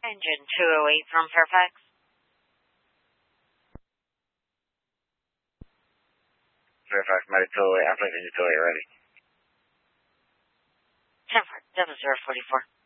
Engine 208 from Fairfax. Fairfax, Medic 208, I'm engine 208 ready. 10-4, 7044.